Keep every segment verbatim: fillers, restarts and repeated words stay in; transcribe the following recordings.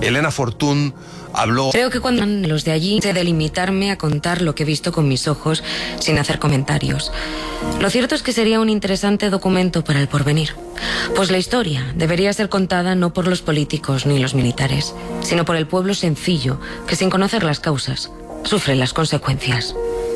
Elena Fortún habló... Creo que cuando los de allí sé de limitarme a contar lo que he visto con mis ojos sin hacer comentarios. Lo cierto es que sería un interesante documento para el porvenir. Pues la historia debería ser contada no por los políticos ni los militares, sino por el pueblo sencillo que, sin conocer las causas, sufre las consecuencias.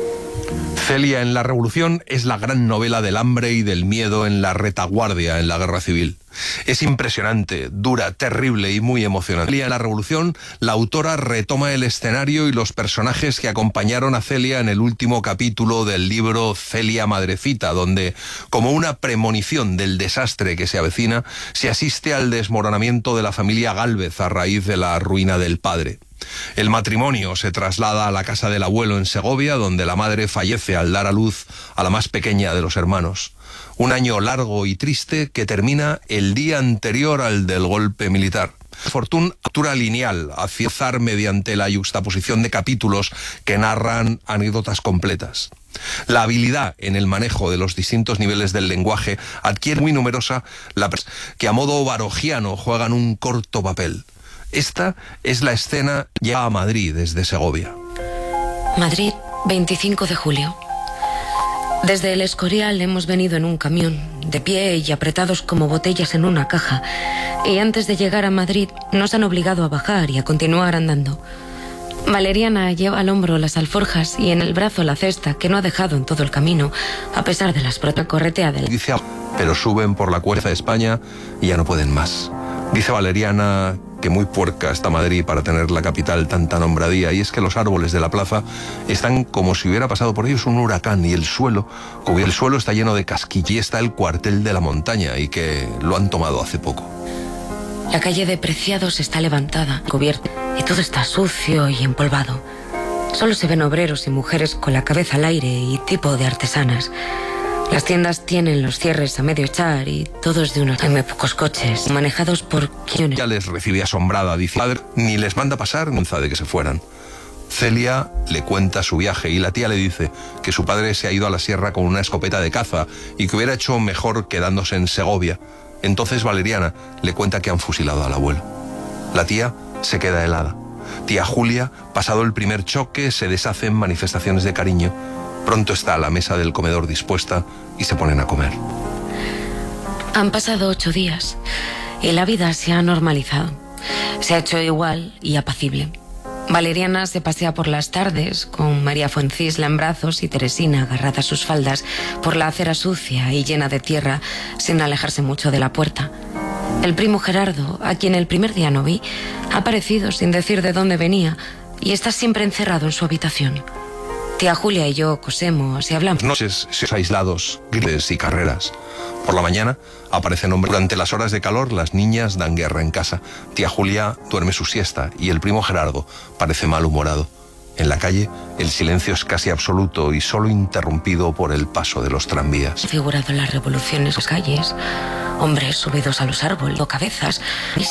Celia en la Revolución es la gran novela del hambre y del miedo en la retaguardia en la Guerra Civil. Es impresionante, dura, terrible y muy emocionante. Celia en la Revolución, la autora retoma el escenario y los personajes que acompañaron a Celia en el último capítulo del libro Celia Madrecita, donde, como una premonición del desastre que se avecina, se asiste al desmoronamiento de la familia Gálvez a raíz de la ruina del padre. El matrimonio se traslada a la casa del abuelo en Segovia, donde la madre fallece al dar a luz a la más pequeña de los hermanos. Un año largo y triste que termina el día anterior al del golpe militar. Fortún, altura lineal, hacia azar mediante la yuxtaposición de capítulos que narran anécdotas completas. La habilidad en el manejo de los distintos niveles del lenguaje adquiere muy numerosa la que a modo barogiano juegan un corto papel. Esta es la escena ya a Madrid desde Segovia. Madrid, veinticinco de julio. Desde el Escorial hemos venido en un camión, de pie y apretados como botellas en una caja. Y antes de llegar a Madrid nos han obligado a bajar y a continuar andando. Valeriana lleva al hombro las alforjas y en el brazo la cesta que no ha dejado en todo el camino, a pesar de las protocorreteadas. Dice, pero suben por la cuerda de España y ya no pueden más. Dice Valeriana que muy puerca está Madrid para tener la capital tanta nombradía, y es que los árboles de la plaza están como si hubiera pasado por ellos un huracán, y el suelo, el suelo está lleno de casquillos, y está el cuartel de la montaña, y que lo han tomado hace poco. La calle de Preciados está levantada, cubierta, y todo está sucio y empolvado. Solo se ven obreros y mujeres con la cabeza al aire y tipo de artesanas. Las tiendas tienen los cierres a medio echar y todos de unos... Hay muy pocos coches, manejados por quienes... Ya les recibe asombrada, dice, padre, ni les manda pasar ni de que se fueran. Celia le cuenta su viaje y la tía le dice que su padre se ha ido a la sierra con una escopeta de caza y que hubiera hecho mejor quedándose en Segovia. Entonces Valeriana le cuenta que han fusilado al abuelo. La tía se queda helada. Tía Julia, pasado el primer choque, se deshace en manifestaciones de cariño. Pronto está a la mesa del comedor dispuesta y se ponen a comer. Han pasado ocho días y la vida se ha normalizado. Se ha hecho igual y apacible. Valeriana se pasea por las tardes con María Fuencisla en brazos y Teresina agarrada a sus faldas por la acera sucia y llena de tierra sin alejarse mucho de la puerta. El primo Gerardo, a quien el primer día no vi, ha aparecido sin decir de dónde venía y está siempre encerrado en su habitación. Tía Julia y yo cosemos y hablamos. Noches aislados, grises y carreras. Por la mañana aparecen hombres. Durante las horas de calor las niñas dan guerra en casa. Tía Julia duerme su siesta y el primo Gerardo parece malhumorado. En la calle el silencio es casi absoluto y solo interrumpido por el paso de los tranvías. Figurado en las revoluciones de las calles, hombres subidos a los árboles o cabezas.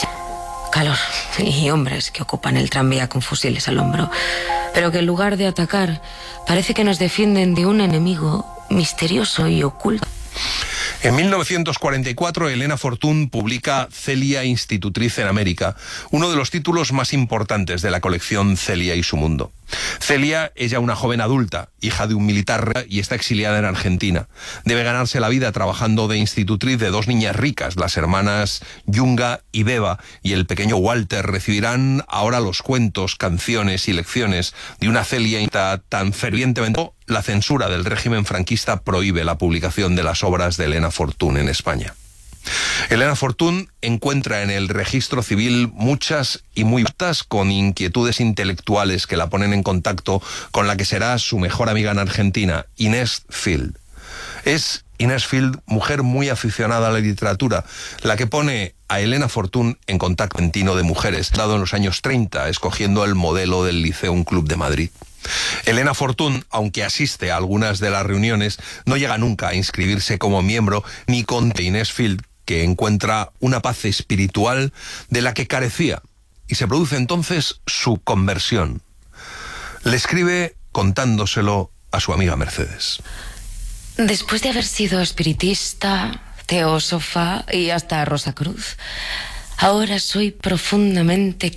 Calor y hombres que ocupan el tranvía con fusiles al hombro, pero que en lugar de atacar parece que nos defienden de un enemigo misterioso y oculto. En mil novecientos cuarenta y cuatro, Elena Fortún publica Celia Institutriz en América, uno de los títulos más importantes de la colección Celia y su mundo. Celia es ya una joven adulta, hija de un militar y está exiliada en Argentina. Debe ganarse la vida trabajando de institutriz de dos niñas ricas, las hermanas Yunga y Beba, y el pequeño Walter recibirán ahora los cuentos, canciones y lecciones de una Celia tan fervientemente. La censura del régimen franquista prohíbe la publicación de las obras de Elena Fortún en España. Elena Fortún encuentra en el registro civil muchas y muy vastas con inquietudes intelectuales que la ponen en contacto con la que será su mejor amiga en Argentina, Inés Field. Es Inés Field, mujer muy aficionada a la literatura, la que pone a Elena Fortún en contacto argentino de mujeres, dado en los años treinta, escogiendo el modelo del Liceum Club de Madrid. Elena Fortún, aunque asiste a algunas de las reuniones, no llega nunca a inscribirse como miembro ni con Inés Field, que encuentra una paz espiritual de la que carecía, y se produce entonces su conversión. Le escribe contándoselo a su amiga Mercedes. Después de haber sido espiritista, teósofa y hasta Rosacruz, ahora soy profundamente